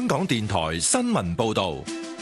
香港電台新聞報道。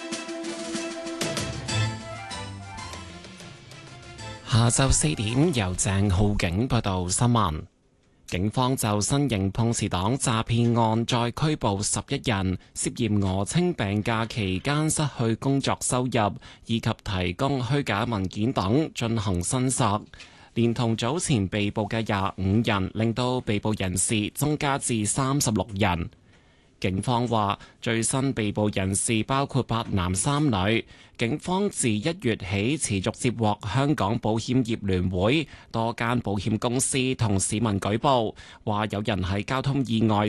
下晝4點，由鄭浩景報道新聞。警方就新型碰瓷黨詐騙案再拘捕11人，涉嫌訛稱病假期間失去工作收入，以及提供虛假文件等進行申索。連同早前被捕嘅25人，令到被捕人士增加至36人。警方話，最新被捕人士包括8男3女。警方自1月起持續接獲香港保險業聯會多間保險公司同市民舉報，話有人喺交通意外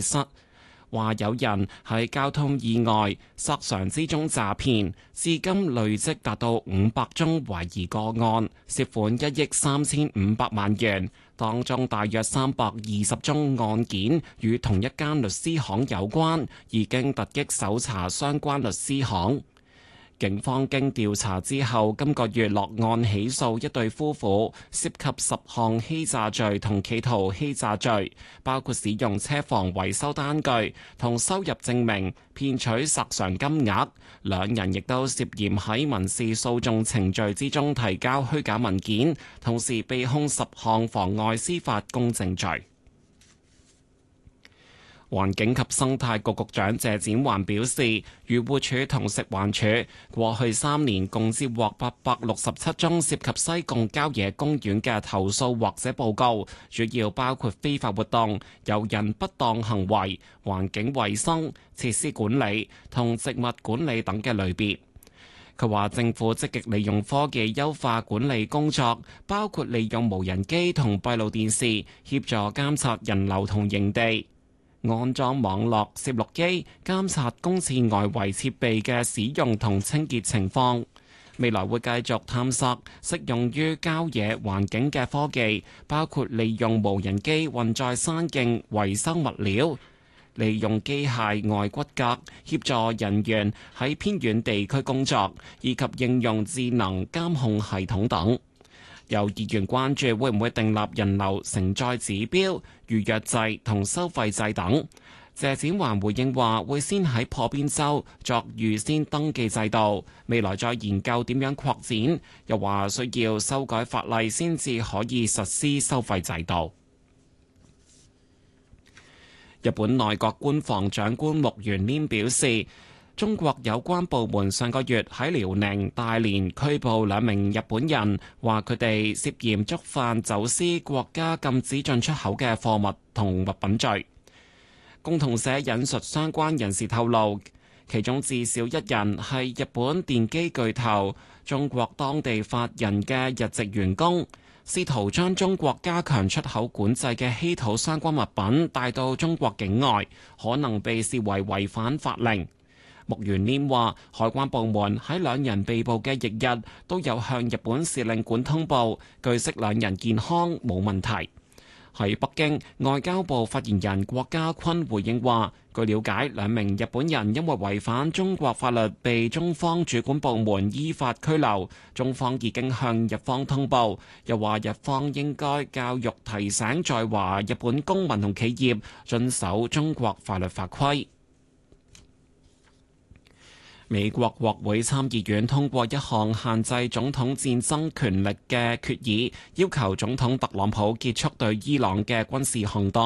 索償之中詐騙，至今累積達到500宗懷疑個案，涉款1億3500萬元。當中大約320宗案件與同一間律師行有關，已經突擊搜查相關律師行。警方經調查之後，今個月落案起訴一對夫婦，涉及10項欺詐罪同企圖欺詐罪，包括使用車房維修單據同收入證明騙取索償金額。兩人亦都涉嫌喺民事訴訟程序之中提交虛假文件，同時被控10項妨礙司法公正罪。環境及生態局局長謝展寰表示，漁護署同食環署過去3年共接獲867宗涉及西貢郊野公園嘅投訴或者報告，主要包括非法活動、遊人不當行為、環境衛生、設施管理同植物管理等嘅類別。佢話政府積極利用科技優化管理工作，包括利用無人機同閉路電視協助監察人流同營地，安裝網絡攝錄機監察公廁外圍設備嘅使用同清潔情況。未來會繼續探索適用於郊野環境嘅科技，包括利用無人機運載山徑維修物料，利用機械外骨骼協助人員喺偏遠地區工作，以及應用智能監控系統等。有議員關注會唔會訂立人流承載指標、預約制同收費制等。謝展寰回應話，會先喺破邊州作預先登記制度，未來再研究點樣擴展。又話需要修改法例先至可以實施收費制度。日本內閣官房長官木原稔表示，中國有關部門上個月喺遼寧大連拘捕2名日本人，話佢哋涉嫌觸犯走私國家禁止進出口嘅貨物同物品罪。共同社引述相關人士透露，其中至少1人係日本電機巨頭中國當地法人嘅日籍員工，試圖將中國加強出口管制嘅稀土相關物品帶到中國境外，可能被視為違反法令。木原稔話，海關部門喺2人被捕嘅翌日都有向日本使領館通報，據悉2人健康冇問題。喺北京，外交部發言人郭家坤回應話，據了解，2名日本人因為違反中國法律被中方主管部門依法拘留，中方已經向日方通報。又話日方應該教育提醒在華日本公民同企業遵守中國法律法規。美國國會參議院通過一項限制總統戰爭權力嘅決議，要求總統特朗普結束對伊朗嘅軍事行動。